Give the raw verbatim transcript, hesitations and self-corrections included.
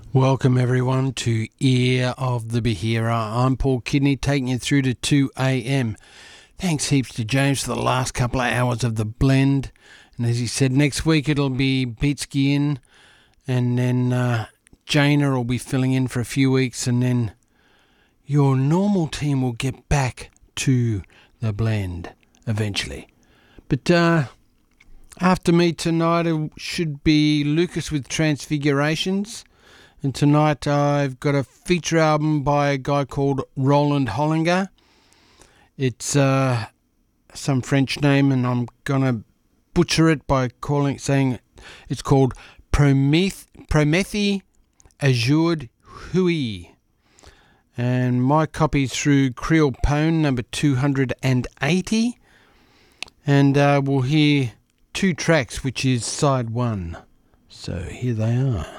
Welcome everyone to Ear of the Bahira. I'm Paul Kidney, taking you through to two a.m. Thanks heaps to James for the last couple of hours of the blend. And as he said, next week it'll be Beatsky in, and then uh, Jaina will be filling in for a few weeks, and then your normal team will get back to the blend eventually. But uh, after me tonight it should be Lucas with Transfigurations. And tonight I've got a feature album by a guy called Roland Hollinger. It's uh, some French name, and I'm going to butcher it by calling saying it's called Prometh- Prométhée Ajourd Hui. And my copy's through Creole Pone number two hundred eighty. And uh, we'll hear two tracks, which is side one. So here they are.